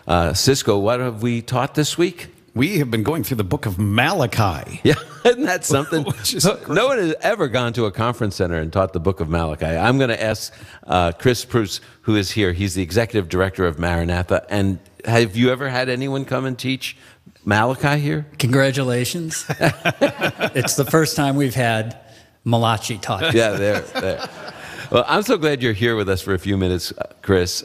Cisco, what have we taught this week? We have been going through the book of Malachi. Yeah, isn't that something? No one has ever gone to a conference center and taught the book of Malachi. I'm going to ask Chris Preuss, who is here. He's the executive director of Maranatha. And have you ever had anyone come and teach Malachi here? Congratulations. It's the first time we've had Malachi taught. Yeah, there. Well, I'm so glad you're here with us for a few minutes, Chris.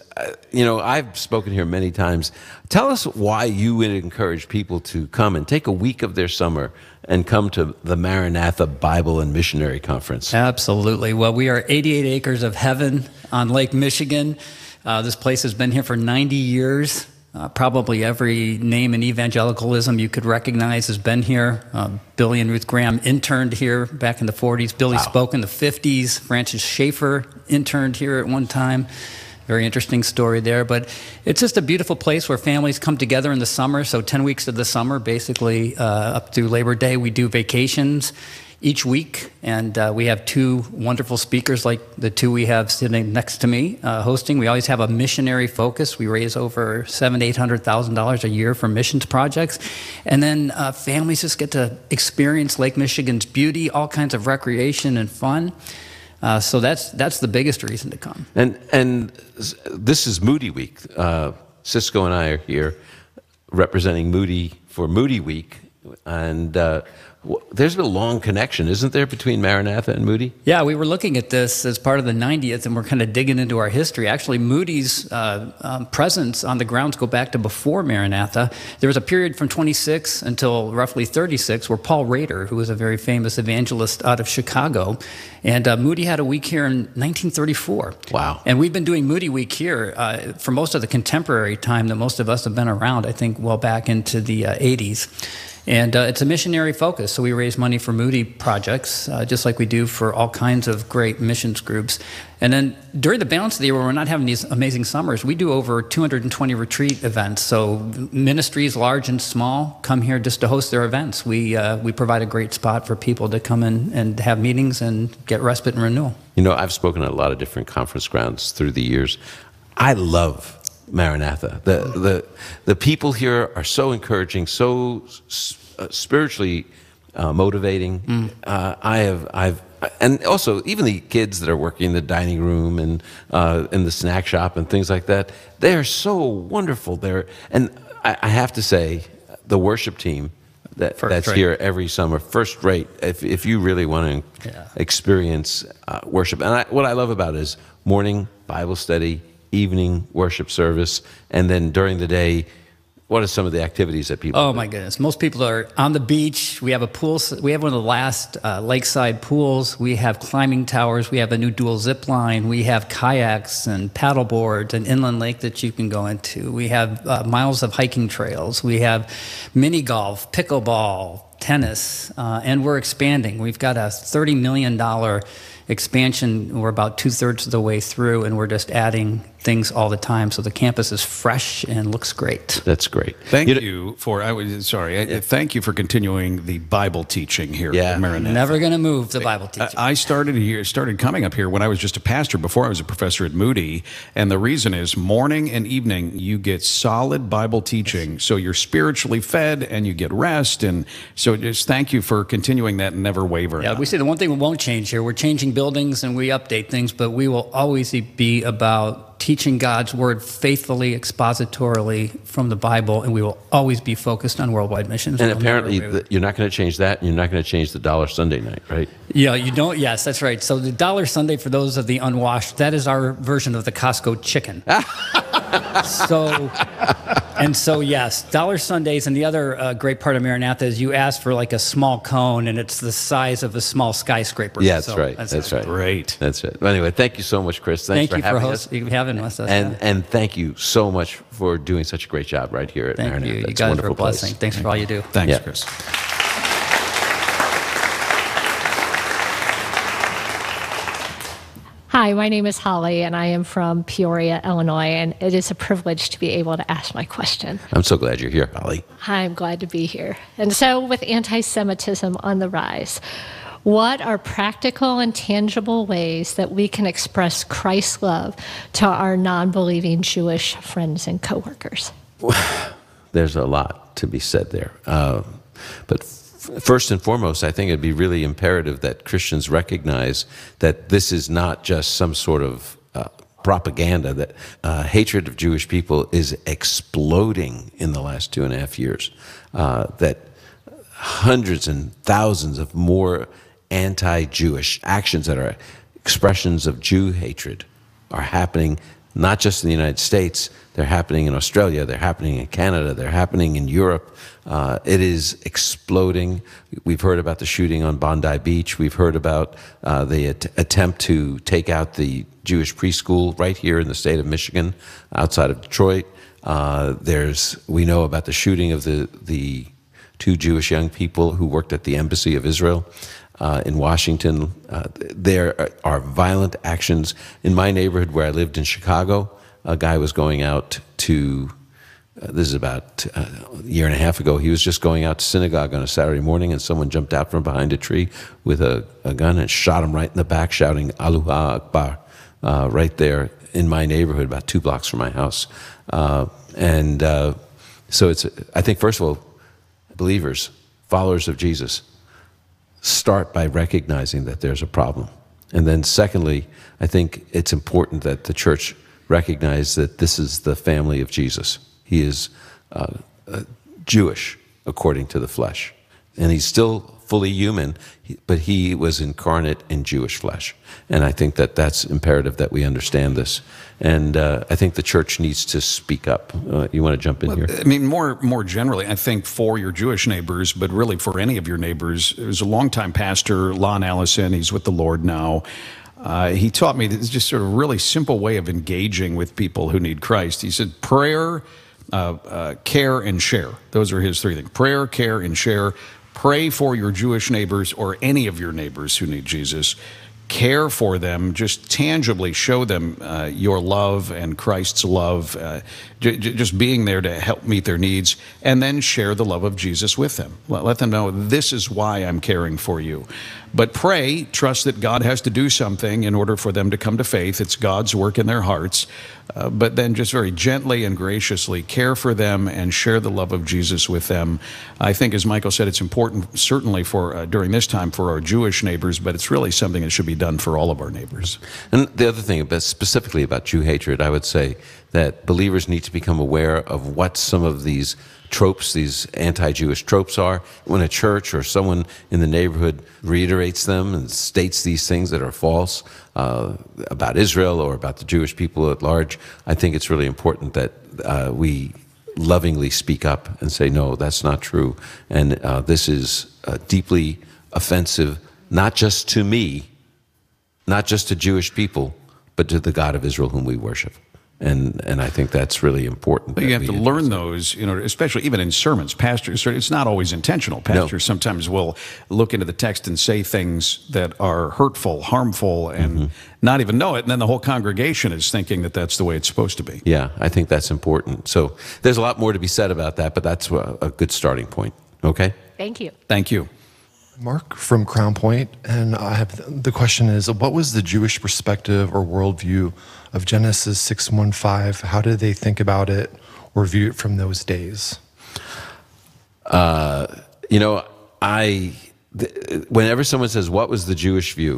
I've spoken here many times. Tell us why you would encourage people to come and take a week of their summer and come to the Maranatha Bible and Missionary Conference. Absolutely. Well, we are 88 acres of heaven on Lake Michigan. This place has been here for 90 years. Probably every name in evangelicalism you could recognize has been here. Billy and Ruth Graham interned here back in the 40s. Billy spoke in the 50s. Francis Schaeffer interned here at one time. Very interesting story there. But it's just a beautiful place where families come together in the summer. So 10 weeks of the summer, basically up through Labor Day, we do vacations each week, and we have two wonderful speakers like the two we have sitting next to me hosting. We always have a missionary focus. We raise over $700,000 to $800,000 a year for missions projects, and then families just get to experience Lake Michigan's beauty, all kinds of recreation and fun. So that's the biggest reason to come. And this is Moody Week. Cisco and I are here representing Moody for Moody Week, and there's been a long connection, isn't there, between Maranatha and Moody? Yeah, we were looking at this as part of the 90th, and we're kind of digging into our history. Actually, Moody's presence on the grounds go back to before Maranatha. There was a period from 26 until roughly 36 where Paul Rader, who was a very famous evangelist out of Chicago, and Moody had a week here in 1934. Wow. And we've been doing Moody Week here for most of the contemporary time that most of us have been around, I think well back into the 80s. And it's a missionary focus, so we raise money for Moody projects, just like we do for all kinds of great missions groups. And then during the balance of the year, when we're not having these amazing summers, we do over 220 retreat events. So ministries, large and small, come here just to host their events. We provide a great spot for people to come in and have meetings and get respite and renewal. I've spoken at a lot of different conference grounds through the years. I love Maranatha. The people here are so encouraging, so spiritually motivating. And also even the kids that are working in the dining room and in the snack shop and things like that. They are so wonderful there. And I have to say, the worship team that's here every summer, first rate. If you really want to experience worship, and what I love about it is morning Bible study, evening worship service, and then during the day, what are some of the activities that people do? My goodness. Most people are on the beach. We have a pool. We have one of the last lakeside pools. We have climbing towers. We have a new dual zip line. We have kayaks and paddle boards, an inland lake that you can go into. We have miles of hiking trails. We have mini golf, pickleball, tennis, and we're expanding. We've got a $30 million expansion. We're about 2/3 of the way through, and we're just adding things all the time. So the campus is fresh and looks great. That's great. Thank you for continuing the Bible teaching here at Maranatha. Never going to move the Bible teaching. I started coming up here when I was just a pastor before I was a professor at Moody, and the reason is morning and evening you get solid Bible teaching, so you're spiritually fed and you get rest, and so just thank you for continuing that and never wavering. Yeah, we say the one thing we won't change here, we're changing buildings and we update things, but we will always be about teaching God's Word faithfully, expositorily from the Bible, and we will always be focused on worldwide missions. And apparently you're not going to change that, and you're not going to change the $1 Sunday night, right? Yeah, you don't? Yes, that's right. So the $1 Sunday, for those of the unwashed, that is our version of the Costco chicken. So yes, $1 Sundays, and the other great part of Maranatha is you ask for like a small cone, and it's the size of a small skyscraper. Yeah, that's right. That's right. Great. That's it. Well, anyway, thank you so much, Chris. Thank you for having us. And thank you so much for doing such a great job right here at Maranatha. Thank you. It's You a guys wonderful are a blessing. place. Thanks for all you do. Thanks, Chris. Hi, my name is Holly, and I am from Peoria, Illinois, and it is a privilege to be able to ask my question. I'm so glad you're here, Holly. I'm glad to be here. And so, with anti-Semitism on the rise, what are practical and tangible ways that we can express Christ's love to our non-believing Jewish friends and coworkers? There's a lot to be said there. But first and foremost, I think it'd be really imperative that Christians recognize that this is not just some sort of propaganda, that hatred of Jewish people is exploding in the last 2.5 years, that hundreds and thousands of more anti-Jewish actions that are expressions of Jew hatred are happening not just in the United States, they're happening in Australia, they're happening in Canada, they're happening in Europe. It is exploding. We've heard about the shooting on Bondi Beach. We've heard about the attempt to take out the Jewish preschool right here in the state of Michigan, outside of Detroit. We know about the shooting of the 2 Jewish young people who worked at the Embassy of Israel in Washington. There are violent actions. In my neighborhood where I lived in Chicago, a guy was going out to, this is about a year and a half ago, he was just going out to synagogue on a Saturday morning, and someone jumped out from behind a tree with a gun and shot him right in the back, shouting Allahu Akbar, right there in my neighborhood, about 2 blocks from my house. So I think, first of all, believers, followers of Jesus, start by recognizing that there's a problem. And then secondly, I think it's important that the church recognize that this is the family of Jesus. He is Jewish according to the flesh. And he's still fully human, but he was incarnate in Jewish flesh. And I think that that's imperative that we understand this. And I think the church needs to speak up. You want to jump in here? I mean, more generally, I think for your Jewish neighbors, but really for any of your neighbors, there's a longtime pastor, Lon Allison, he's with the Lord now. He taught me this just sort of really simple way of engaging with people who need Christ. He said, prayer, care, and share. Those are his 3 things. Prayer, care, and share. Pray for your Jewish neighbors or any of your neighbors who need Jesus. Care for them, just tangibly show them your love and Christ's love, just being there to help meet their needs, and then share the love of Jesus with them. Let them know, this is why I'm caring for you. But pray, trust that God has to do something in order for them to come to faith. It's God's work in their hearts. But then just very gently and graciously care for them and share the love of Jesus with them. I think, as Michael said, it's important, certainly for during this time, for our Jewish neighbors, but it's really something that should be done for all of our neighbors. And the other thing, specifically about Jew hatred, I would say that believers need to become aware of what some of these tropes, these anti-Jewish tropes are. When a church or someone in the neighborhood reiterates them and states these things that are false about Israel or about the Jewish people at large, I think it's really important that we lovingly speak up and say, no, that's not true. And this is deeply offensive, not just to me, not just to Jewish people, but to the God of Israel whom we worship. And I think that's really important. But you have to learn those, especially even in sermons. Pastors, it's not always intentional. Pastors sometimes will look into the text and say things that are hurtful, harmful, and not even know it. And then the whole congregation is thinking that that's the way it's supposed to be. Yeah, I think that's important. So there's a lot more to be said about that, but that's a good starting point. Okay? Thank you. Thank you. Mark from Crown Point, and I have the question is, what was the Jewish perspective or worldview of Genesis 6:1-5? How did they think about it or view it from those days? Whenever someone says, what was the Jewish view?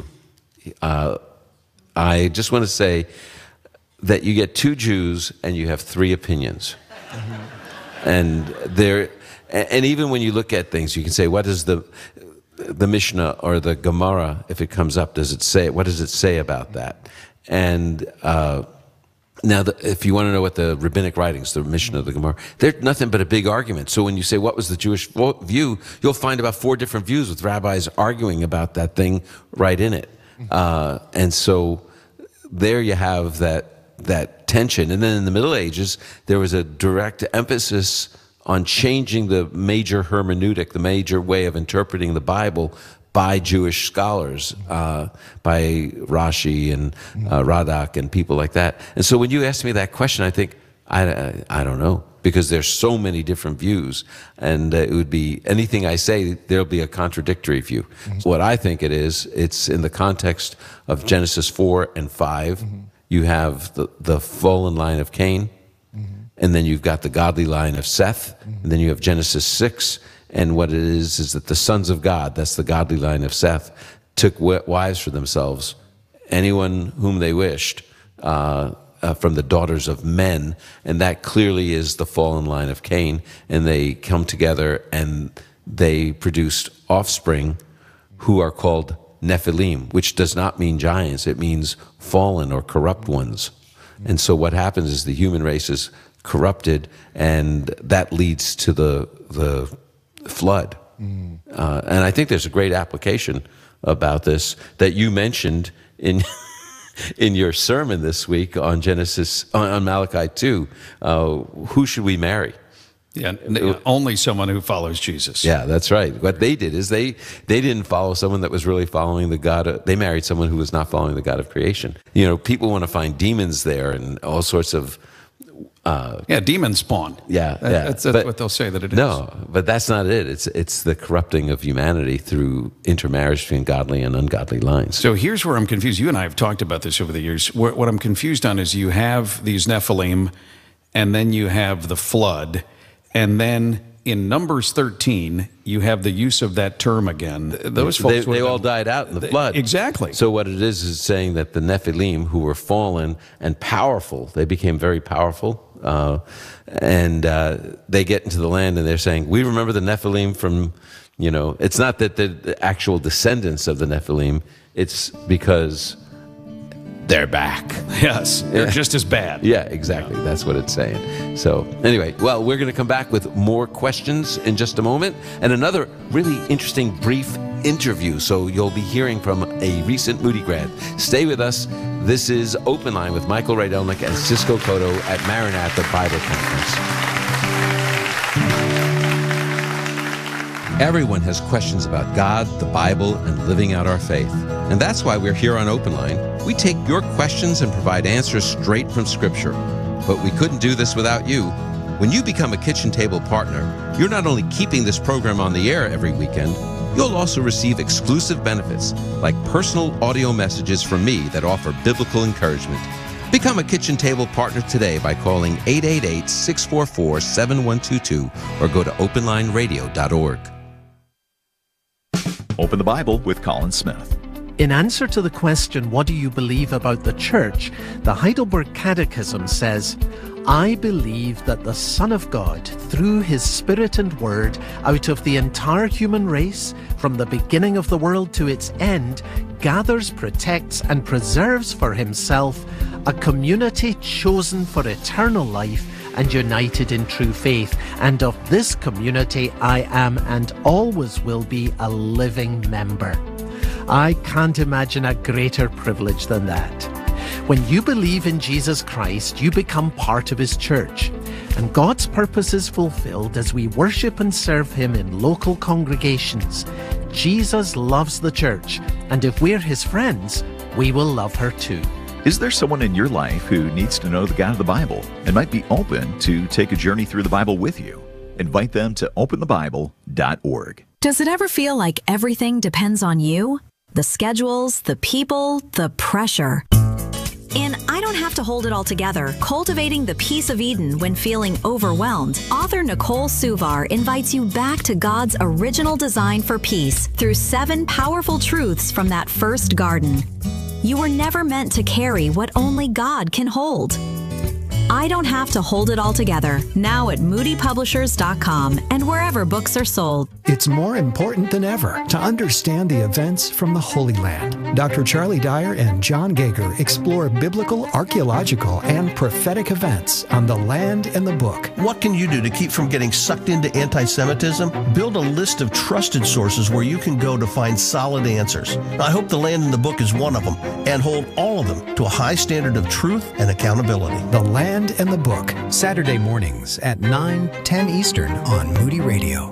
I just want to say that you get 2 Jews and you have 3 opinions. And even when you look at things, you can say, what is the Mishnah or the Gemara, if it comes up, what does it say about that? And now, if you want to know what the rabbinic writings, the Mishnah, the Gemara, they're nothing but a big argument. So when you say, what was the Jewish view, you'll find about 4 different views with rabbis arguing about that thing right in it. And so there you have that tension. And then in the Middle Ages, there was a direct emphasis on changing the major hermeneutic, the major way of interpreting the Bible by Jewish scholars, by Rashi and Radak and people like that. And so when you ask me that question, I think, I don't know, because there's so many different views, and it would be, anything I say, there'll be a contradictory view. What I think it's in the context of Genesis 4 and 5, you have the fallen line of Cain, and then you've got the godly line of Seth, and then you have Genesis 6, and what it is that the sons of God, that's the godly line of Seth, took wives for themselves, anyone whom they wished, from the daughters of men, and that clearly is the fallen line of Cain, and they come together and they produced offspring who are called Nephilim, which does not mean giants, it means fallen or corrupt ones. And so what happens is the human race is corrupted, and that leads to the flood. And I think there's a great application about this that you mentioned in your sermon this week on on Malachi 2. Who should we marry? Yeah, only someone who follows Jesus. Yeah, that's right. What they did is they didn't follow someone that was really following the God. They married someone who was not following the God of creation. People want to find demons there and all sorts of. Demon spawn. That's what they'll say that it is. No, but that's not it. It's the corrupting of humanity through intermarriage between godly and ungodly lines. So here's where I'm confused. You and I have talked about this over the years. What I'm confused on is you have these Nephilim, and then you have the flood, and then in Numbers 13, you have the use of that term again. Those folks, they all died out in the flood. Exactly. So what it is saying that the Nephilim, who were fallen and powerful, they became very powerful, and they get into the land, and they're saying, we remember the Nephilim from, it's not that the actual descendants of the Nephilim, it's because they're back. Yes, they're just as bad. Yeah, exactly. That's what it's saying. So anyway, well, we're going to come back with more questions in just a moment and another really interesting brief interview. So you'll be hearing from a recent Moody grad. Stay with us. This is Open Line with Michael Rydelnik and Cisco Cotto at Maranatha Bible Conference. Everyone has questions about God, the Bible, and living out our faith. And that's why we're here on Open Line. We take your questions and provide answers straight from Scripture. But we couldn't do this without you. When you become a Kitchen Table partner, you're not only keeping this program on the air every weekend, you'll also receive exclusive benefits like personal audio messages from me that offer biblical encouragement. Become a Kitchen Table partner today by calling 888-644-7122 or go to openlineradio.org. Open the Bible with Colin Smith. In answer to the question, what do you believe about the church? The Heidelberg Catechism says, I believe that the Son of God, through his Spirit and Word, out of the entire human race, from the beginning of the world to its end, gathers, protects, and preserves for himself a community chosen for eternal life and united in true faith. And of this community I am and always will be a living member. I can't imagine a greater privilege than that. When you believe in Jesus Christ, you become part of his church. And God's purpose is fulfilled as we worship and serve him in local congregations. Jesus loves the church, and if we're his friends, we will love her too. Is there someone in your life who needs to know the God of the Bible and might be open to take a journey through the Bible with you? Invite them to openthebible.org. Does it ever feel like everything depends on you? The schedules, the people, the pressure. In I Don't Have to Hold It All Together, Cultivating the Peace of Eden When Feeling Overwhelmed, author Nicole Suvar invites you back to God's original design for peace through 7 powerful truths from that first garden. You were never meant to carry what only God can hold. I Don't Have to Hold It All Together, now at moodypublishers.com and wherever books are sold. It's more important than ever to understand the events from the Holy Land. Dr. Charlie Dyer and John Gager explore biblical, archaeological, and prophetic events on the land and the book. What can you do to keep from getting sucked into anti-Semitism? Build a list of trusted sources where you can go to find solid answers. I hope the land and the book is one of them, and hold all of them to a high standard of truth and accountability. The Land and the Book, Saturday mornings at 9:10 Eastern on Moody Radio.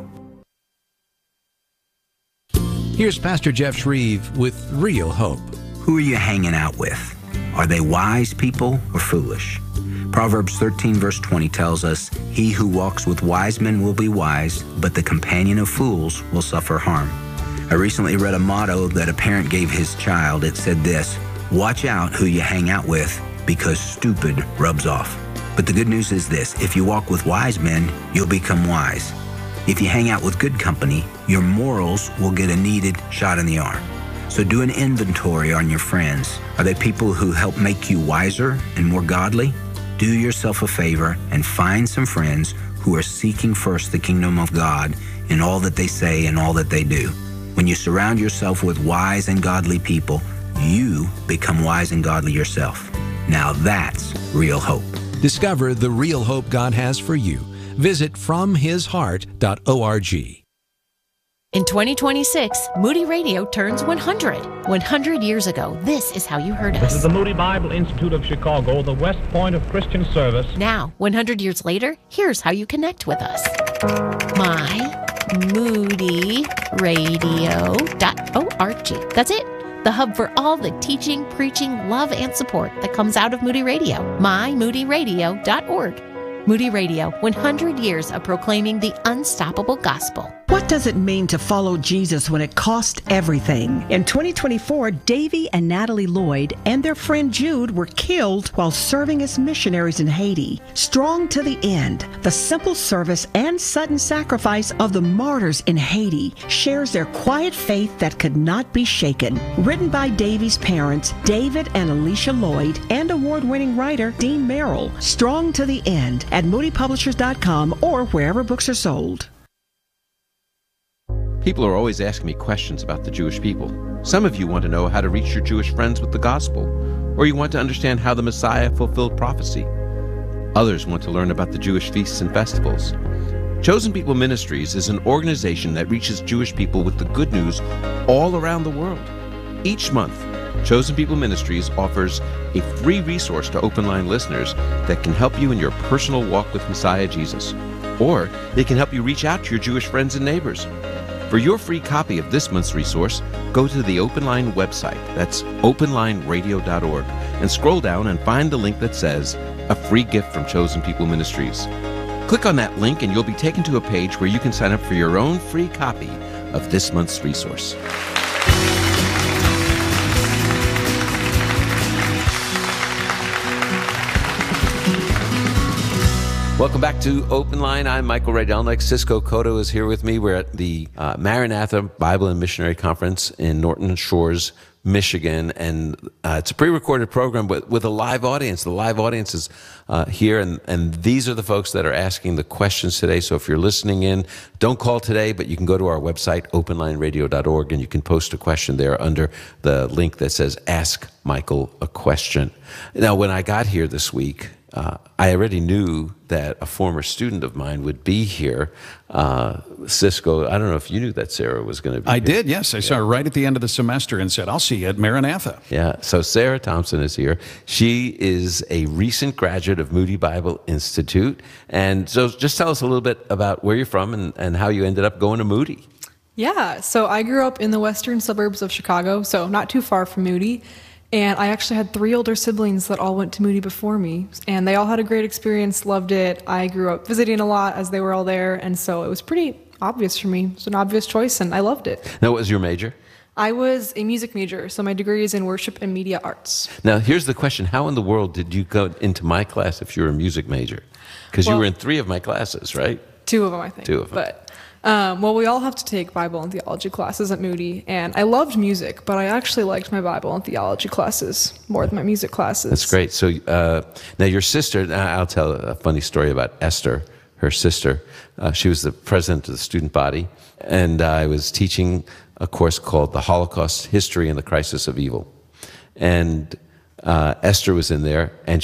Here's Pastor Jeff Shreve with Real Hope. Who are you hanging out with? Are they wise people or foolish? Proverbs 13 verse 20 tells us, he who walks with wise men will be wise, but the companion of fools will suffer harm. I recently read a motto that a parent gave his child. It said this, watch out who you hang out with, because stupid rubs off. But the good news is this: if you walk with wise men, you'll become wise. If you hang out with good company, your morals will get a needed shot in the arm. So do an inventory on your friends. Are they people who help make you wiser and more godly? Do yourself a favor and find some friends who are seeking first the kingdom of God in all that they say and all that they do. When you surround yourself with wise and godly people, you become wise and godly yourself. Now that's real hope. Discover the real hope God has for you. Visit FromHisHeart.org. In 2026, Moody Radio turns 100. 100 years ago, this is how you heard us. This is the Moody Bible Institute of Chicago, the West Point of Christian service. Now, 100 years later, here's how you connect with us. MyMoodyRadio.org. That's it. The hub for all the teaching, preaching, love, and support that comes out of Moody Radio. MyMoodyRadio.org. Moody Radio, 100 years of proclaiming the unstoppable gospel. What does it mean to follow Jesus when it costs everything? In 2024, Davy and Natalie Lloyd and their friend Jude were killed while serving as missionaries in Haiti. Strong to the end, the simple service and sudden sacrifice of the martyrs in Haiti shares their quiet faith that could not be shaken. Written by Davy's parents, David and Alicia Lloyd, and award-winning writer Dean Merrill. Strong to the end at moodypublishers.com or wherever books are sold. People are always asking me questions about the Jewish people. Some of you want to know how to reach your Jewish friends with the gospel, or you want to understand how the Messiah fulfilled prophecy. Others want to learn about the Jewish feasts and festivals. Chosen People Ministries is an organization that reaches Jewish people with the good news all around the world. Each month, Chosen People Ministries offers a free resource to Open Line listeners that can help you in your personal walk with Messiah Jesus, or they can help you reach out to your Jewish friends and neighbors. For your free copy of this month's resource, go to the Open Line website, that's openlineradio.org, and scroll down and find the link that says, A Free Gift from Chosen People Ministries. Click on that link and you'll be taken to a page where you can sign up for your own free copy of this month's resource. Welcome back to Open Line. I'm Michael Rydelnik. Cisco Cotto is here with me. We're at the Maranatha Bible and Missionary Conference in Norton Shores, Michigan, and it's a pre-recorded program with a live audience. The live audience is here, and these are the folks that are asking the questions today. So if you're listening in, don't call today, but you can go to our website, openlineradio.org, and you can post a question there under the link that says Ask Michael a Question. Now, when I got here this week, I already knew that a former student of mine would be here. Cisco, I don't know if you knew that Sarah was going to be here. I did, yes. I saw her right at the end of the semester and said, I'll see you at Maranatha. Yeah, so Sarah Thompson is here. She is a recent graduate of Moody Bible Institute. And so just tell us a little bit about where you're from and how you ended up going to Moody. Yeah, so I grew up in the western suburbs of Chicago, so not too far from Moody. And I actually had 3 older siblings that all went to Moody before me. And they all had a great experience, loved it. I grew up visiting a lot as they were all there. And so it was pretty obvious for me. It was an obvious choice, and I loved it. Now, what was your major? I was a music major, so my degree is in worship and media arts. Now, here's the question. How in the world did you go into my class if you were a music major? Because you were in 3 of my classes, right? 2 of them, I think. 2 of them. But we all have to take Bible and theology classes at Moody, and I loved music, but I actually liked my Bible and theology classes more than my music classes. That's great. So now your sister, I'll tell a funny story about Esther, her sister. She was the president of the student body, and I was teaching a course called The Holocaust, History and the Crisis of Evil. And Esther was in there, and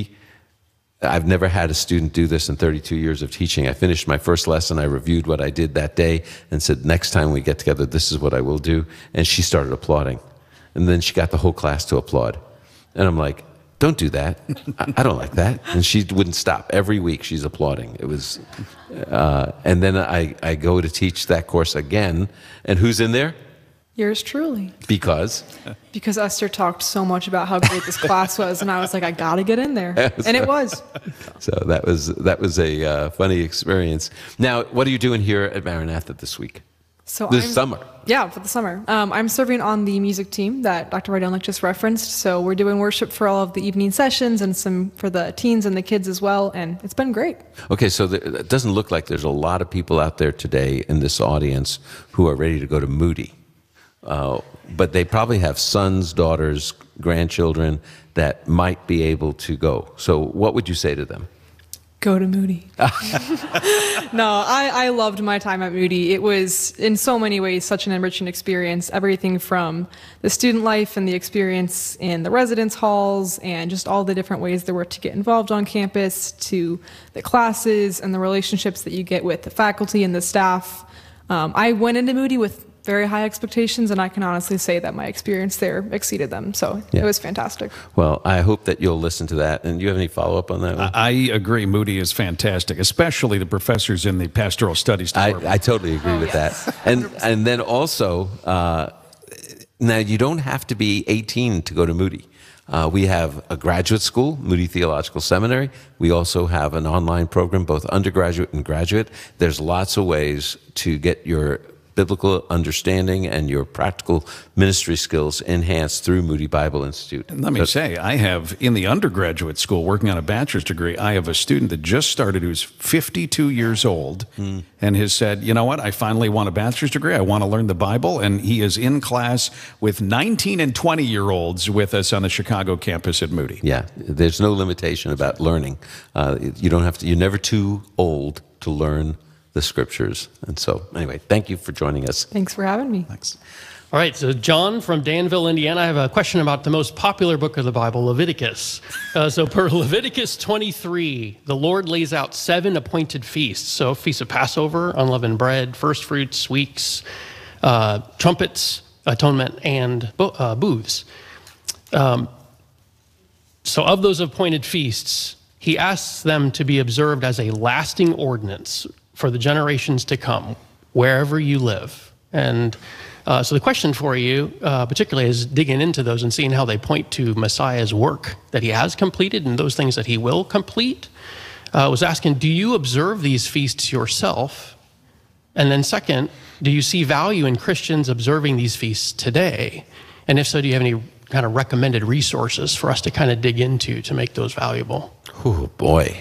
I've never had a student do this in 32 years of teaching. I finished my first lesson, I reviewed what I did that day, and said, next time we get together, this is what I will do. And she started applauding. And then she got the whole class to applaud. And I'm like, don't do that. I don't like that. And she wouldn't stop. Every week she's applauding. It was, and then I go to teach that course again. And who's in there? Yours truly. Because? Because Esther talked so much about how great this class was, and I was like, I gotta get in there. And it was. So that was a funny experience. Now, what are you doing here at Maranatha this week? So this summer. Yeah, for the summer. I'm serving on the music team that Dr. Rydelnik just referenced. So we're doing worship for all of the evening sessions and some for the teens and the kids as well. And it's been great. Okay, so it doesn't look like there's a lot of people out there today in this audience who are ready to go to Moody. But they probably have sons, daughters, grandchildren that might be able to go. So what would you say to them? Go to Moody. No, I loved my time at Moody. It was, in so many ways, such an enriching experience. Everything from the student life and the experience in the residence halls and just all the different ways there were to get involved on campus, to the classes and the relationships that you get with the faculty and the staff. I went into Moody with very high expectations, and I can honestly say that my experience there exceeded them. So It was fantastic. Well, I hope that you'll listen to that. And do you have any follow-up on that one? I agree. Moody is fantastic, especially the professors in the pastoral studies department. I totally agree with that. And then also, now you don't have to be 18 to go to Moody. We have a graduate school, Moody Theological Seminary. We also have an online program, both undergraduate and graduate. There's lots of ways to get your biblical understanding and your practical ministry skills enhanced through Moody Bible Institute. And let me say, I have, in the undergraduate school, working on a bachelor's degree, I have a student that just started who's 52 years old and has said, you know what, I finally want a bachelor's degree. I want to learn the Bible. And he is in class with 19 and 20-year-olds with us on the Chicago campus at Moody. Yeah, there's no limitation about learning. You don't have to, you're never too old to learn the scriptures. And so, anyway, thank you for joining us. Thanks for having me. Thanks. All right, so John from Danville, Indiana. I have a question about the most popular book of the Bible, Leviticus. So per Leviticus 23, the Lord lays out 7 appointed feasts. So Feast of Passover, unleavened bread, first fruits, weeks, trumpets, atonement, and booths. So of those appointed feasts, he asks them to be observed as a lasting ordinance for the generations to come, wherever you live. And so the question for you, particularly, is digging into those and seeing how they point to Messiah's work that he has completed and those things that he will complete. Was asking, do you observe these feasts yourself? And then second, do you see value in Christians observing these feasts today? And if so, do you have any kind of recommended resources for us to kind of dig into to make those valuable? Oh, boy.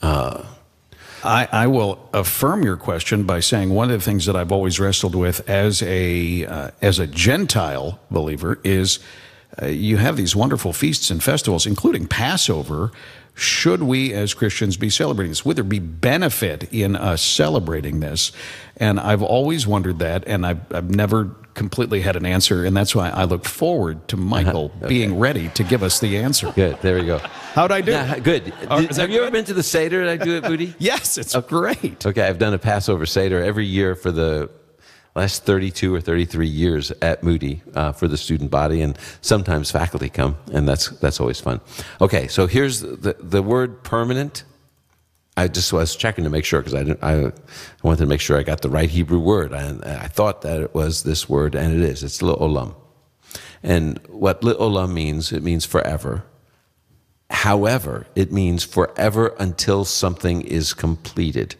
I will affirm your question by saying one of the things that I've always wrestled with as a Gentile believer is you have these wonderful feasts and festivals, including Passover. Should we as Christians be celebrating this? Would there be benefit in us celebrating this? And I've always wondered that, and I've never completely had an answer, and that's why I look forward to Michael being ready to give us the answer. Good, there we go. How'd I do? Good. Have you ever been to the Seder that I do at Moody? Yes, it's great. Okay, I've done a Passover Seder every year for the last 32 or 33 years at Moody for the student body, and sometimes faculty come, and that's always fun. Okay, so here's the word permanent. I just was checking to make sure because I wanted to make sure I got the right Hebrew word. I thought that it was this word, and it is. It's le'olam. And what le'olam means, it means forever. However, it means forever until something is completed.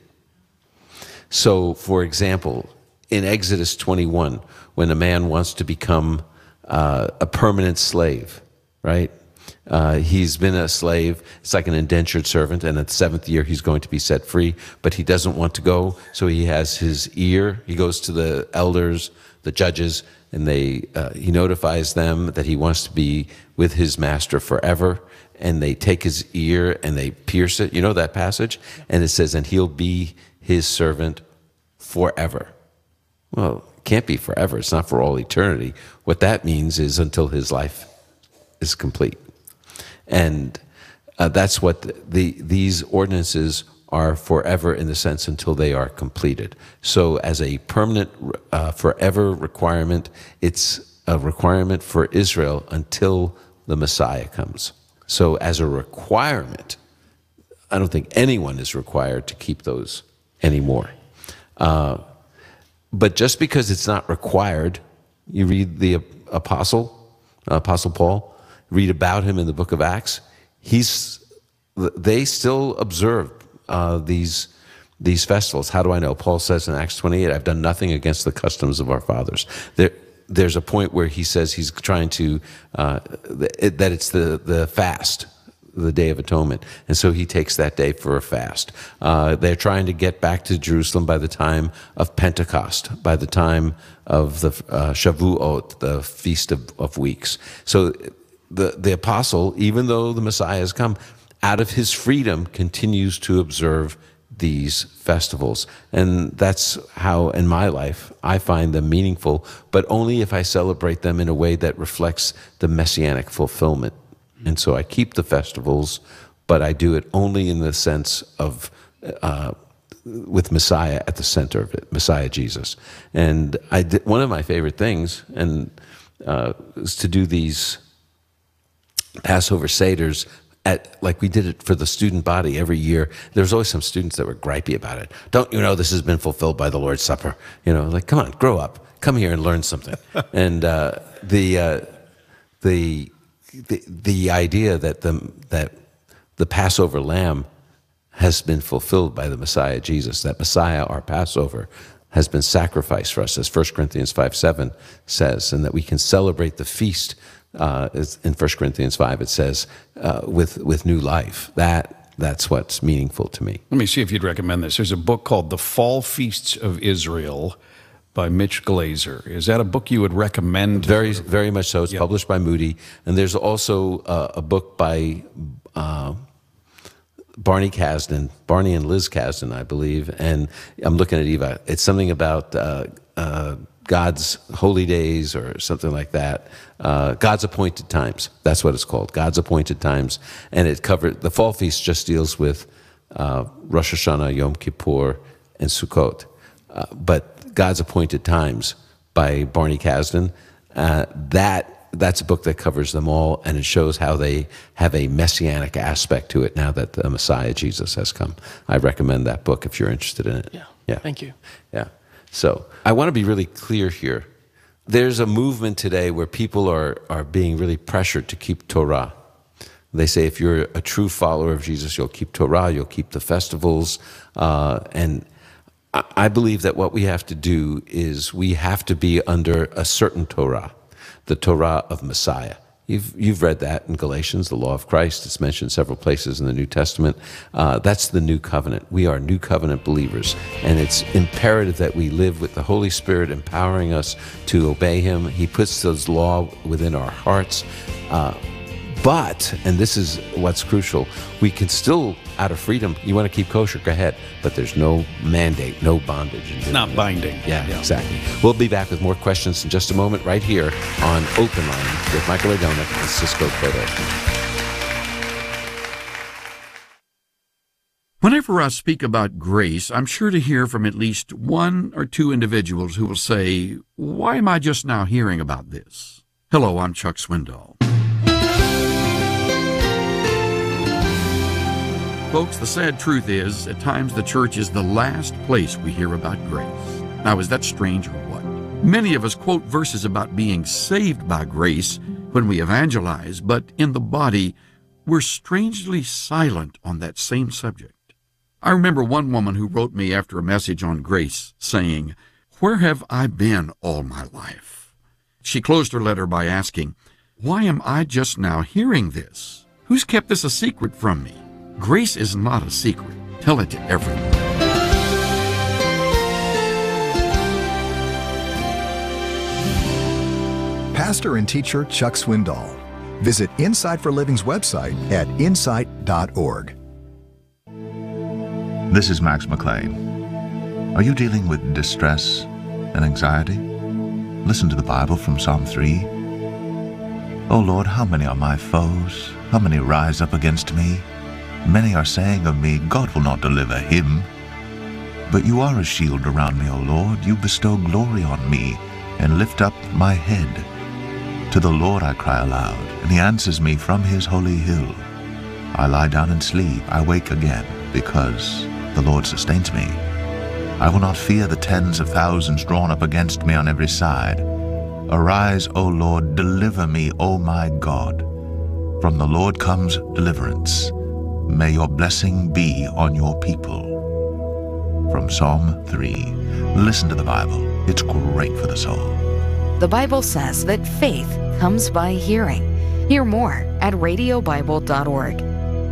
So, for example, in Exodus 21, when a man wants to become a permanent slave, right? He's been a slave. It's like an indentured servant, and at the 7th year he's going to be set free, but he doesn't want to go, so he has his ear. He goes to the elders, the judges, and he notifies them that he wants to be with his master forever, and they take his ear and they pierce it. You know that passage? And it says, and he'll be his servant forever. Well, it can't be forever. It's not for all eternity. What that means is until his life is complete. And that's what these ordinances are forever in the sense until they are completed. So as a permanent, forever requirement, it's a requirement for Israel until the Messiah comes. So as a requirement, I don't think anyone is required to keep those anymore. But just because it's not required, you read the Apostle Paul, read about him in the book of Acts, they still observe these these festivals. How do I know? Paul says in Acts 28, I've done nothing against the customs of our fathers. There's a point where he says he's trying to, that it's the fast, the Day of Atonement. And so he takes that day for a fast. They're trying to get back to Jerusalem by the time of Pentecost, by the time of the Shavuot, the Feast of Weeks. So the apostle, even though the Messiah has come, out of his freedom continues to observe these festivals. And that's how, in my life, I find them meaningful, but only if I celebrate them in a way that reflects the messianic fulfillment. And so I keep the festivals, but I do it only in the sense of with Messiah at the center of it, Messiah Jesus. And one of my favorite things is to do these Passover Seders like we did it for the student body every year. There's always some students that were gripey about it. Don't you know this has been fulfilled by the Lord's Supper? You know, like, come on, grow up. Come here and learn something. And the idea that the Passover lamb has been fulfilled by the Messiah Jesus, that Messiah, our Passover, has been sacrificed for us, as 1 Corinthians 5:7 says, and that we can celebrate the feast. In 1 Corinthians 5, it says, with new life. That's what's meaningful to me. Let me see if you'd recommend this. There's a book called The Fall Feasts of Israel by Mitch Glaser. Is that a book you would recommend? Very, very much so. It's published by Moody. And there's also a book by Barney Kasdan, Barney and Liz Kasdan, I believe. And I'm looking at Eva. It's something about God's holy days or something like that. God's appointed times. That's what it's called. God's appointed times. And it covered, the fall feast just deals with Rosh Hashanah, Yom Kippur, and Sukkot. But God's appointed times by Barney Kasdan, that's a book that covers them all, and it shows how they have a messianic aspect to it now that the Messiah Jesus has come. I recommend that book if you're interested in it. Yeah. Thank you. Yeah. So I want to be really clear here. There's a movement today where people are being really pressured to keep Torah. They say if you're a true follower of Jesus, you'll keep Torah, you'll keep the festivals. And I believe that what we have to do is we have to be under a certain Torah, the Torah of Messiah. You've read that in Galatians, the law of Christ. It's mentioned several places in the New Testament. That's the new covenant. We are new covenant believers, and it's imperative that we live with the Holy Spirit empowering us to obey Him. He puts those law within our hearts. But, and this is what's crucial, we can still, out of freedom, you want to keep kosher, go ahead. But there's no mandate, no bondage. It's not binding. Yeah, exactly. We'll be back with more questions in just a moment right here on Open Line with Michael Adonik and Cisco Cotto. Whenever I speak about grace, I'm sure to hear from at least one or two individuals who will say, why am I just now hearing about this? Hello, I'm Chuck Swindoll. Folks, the sad truth is, at times the church is the last place we hear about grace. Now, is that strange or what? Many of us quote verses about being saved by grace when we evangelize, but in the body, we're strangely silent on that same subject. I remember one woman who wrote me after a message on grace saying, "Where have I been all my life?" She closed her letter by asking, "Why am I just now hearing this? Who's kept this a secret from me?" Grace is not a secret. Tell it to everyone. Pastor and teacher Chuck Swindoll. Visit Insight for Living's website at insight.org. This is Max McLean. Are you dealing with distress and anxiety? Listen to the Bible from Psalm 3. "O Lord, how many are my foes? How many rise up against me? Many are saying of me, God will not deliver him. But you are a shield around me, O Lord. You bestow glory on me and lift up my head. To the Lord I cry aloud, and he answers me from his holy hill. I lie down and sleep, I wake again, because the Lord sustains me. I will not fear the tens of thousands drawn up against me on every side. Arise, O Lord, deliver me, O my God. From the Lord comes deliverance. May your blessing be on your people." from Psalm 3. Listen to the Bible. It's great for the soul. The Bible says that faith comes by hearing. Hear more at radiobible.org.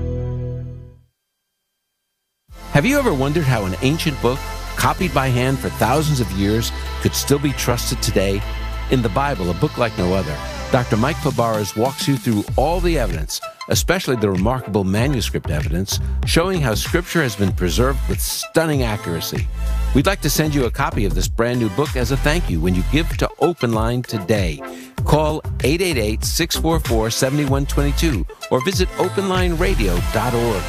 Have you ever wondered how an ancient book, copied by hand for thousands of years, could still be trusted today? In the Bible, a book like no other, Dr. Mike Fabarez walks you through all the evidence, especially the remarkable manuscript evidence, showing how Scripture has been preserved with stunning accuracy. We'd like to send you a copy of this brand new book as a thank you when you give to Open Line today. Call 888-644-7122 or visit openlineradio.org.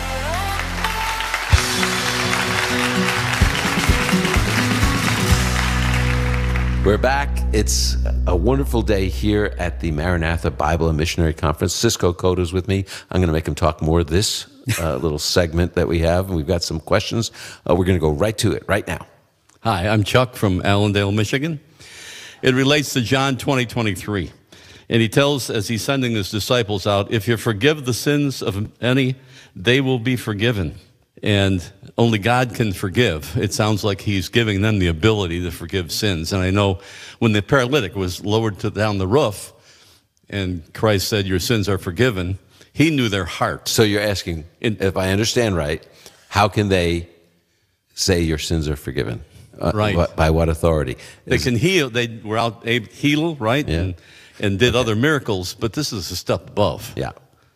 We're back. It's a wonderful day here at the Maranatha Bible and Missionary Conference. Cisco Coda's with me. I'm going to make him talk more this little segment that we have. And we've got some questions. We're going to go right to it right now. Hi, I'm Chuck from Allendale, Michigan. It relates to John 20:23. And he tells, as he's sending his disciples out, if you forgive the sins of any, they will be forgiven. And only God can forgive. It sounds like he's giving them the ability to forgive sins. And I know when the paralytic was lowered down the roof and Christ said, your sins are forgiven, he knew their heart. So you're asking, if I understand right, how can they say your sins are forgiven? Right. By what authority? They can heal. They were out able to heal, right? Yeah. And did other miracles, but this is a step above. Yeah.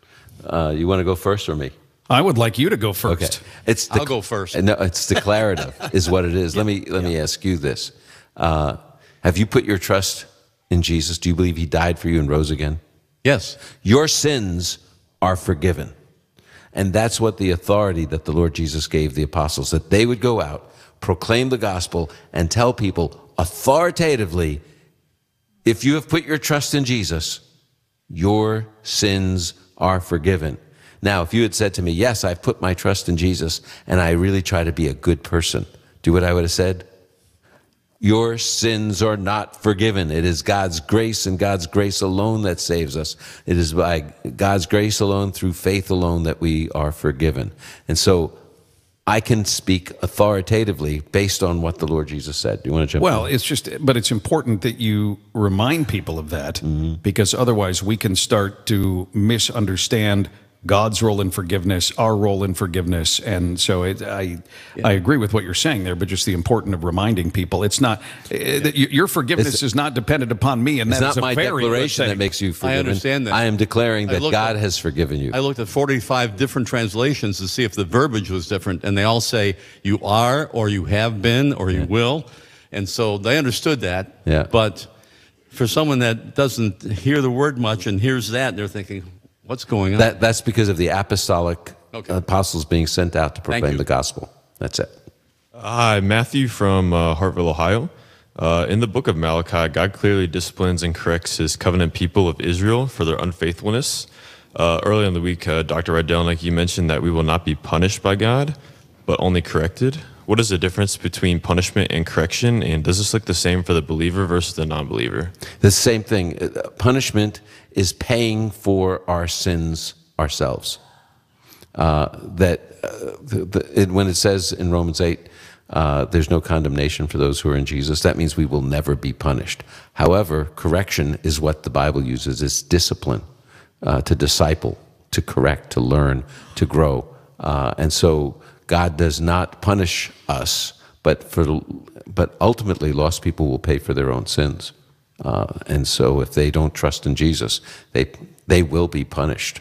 You want to go first or me? I would like you to go first. Okay. I'll go first. No, it's declarative is what it is. Let me ask you this. Have you put your trust in Jesus? Do you believe he died for you and rose again? Yes. Your sins are forgiven. And that's what the authority that the Lord Jesus gave the apostles, that they would go out, proclaim the gospel, and tell people authoritatively, if you have put your trust in Jesus, your sins are forgiven. Now, if you had said to me, yes, I've put my trust in Jesus, and I really try to be a good person, do you know what I would have said? Your sins are not forgiven. It is God's grace and God's grace alone that saves us. It is by God's grace alone, through faith alone, that we are forgiven. And so I can speak authoritatively based on what the Lord Jesus said. Do you want to jump in? Well, but it's important that you remind people of that, because otherwise we can start to misunderstand God's role in forgiveness, our role in forgiveness. And so I agree with what you're saying there, but just the importance of reminding people, it's not, your forgiveness is not dependent upon me, and it's that's not my declaration that makes you forgiven. I understand that. I am declaring that God has forgiven you. I looked at 45 different translations to see if the verbiage was different, and they all say you are, or you have been, or you will. And so they understood that. Yeah. But for someone that doesn't hear the word much and hears that, they're thinking, what's going on? That's because of the apostolic apostles being sent out to proclaim the gospel. That's it. Hi, Matthew from Hartville, Ohio. In the book of Malachi, God clearly disciplines and corrects his covenant people of Israel for their unfaithfulness. Earlier in the week, Dr. Rydelnik, you mentioned that we will not be punished by God, but only corrected. What is the difference between punishment and correction, and does this look the same for the believer versus the non-believer? The same thing. Punishment is paying for our sins ourselves. When it says in Romans 8, there's no condemnation for those who are in Jesus, that means we will never be punished. However, correction is what the Bible uses. It's discipline, to disciple, to correct, to learn, to grow. And so God does not punish us, but ultimately lost people will pay for their own sins. And so if they don't trust in Jesus, they will be punished.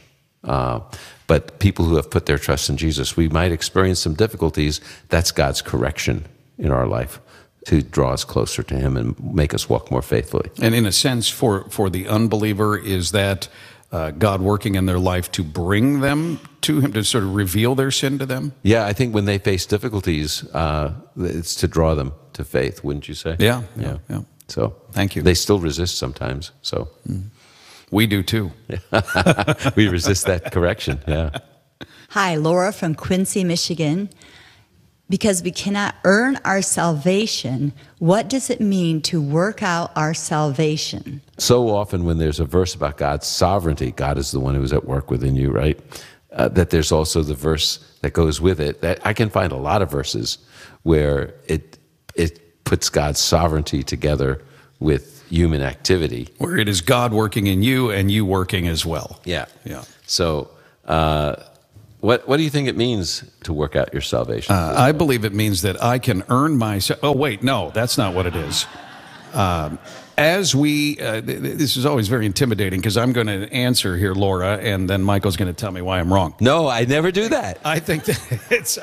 But people who have put their trust in Jesus, we might experience some difficulties. That's God's correction in our life to draw us closer to him and make us walk more faithfully. And in a sense, for the unbeliever, is that God working in their life to bring them to him, to sort of reveal their sin to them? Yeah, I think when they face difficulties, it's to draw them to faith, wouldn't you say? Yeah. So thank you. They still resist sometimes. So we do too. We resist that correction. Yeah. Hi, Laura from Quincy, Michigan. Because we cannot earn our salvation, what does it mean to work out our salvation? So often when there's a verse about God's sovereignty, God is the one who is at work within you, right? That there's also the verse that goes with it. That I can find a lot of verses where it puts God's sovereignty together with human activity. Where it is God working in you and you working as well. Yeah. Yeah. So what do you think it means to work out your salvation? I believe it means that I can earn my... Oh, wait, no, that's not what it is. As we... this is always very intimidating because I'm going to answer here, Laura, and then Michael's going to tell me why I'm wrong. No, I never do that. I think that it's...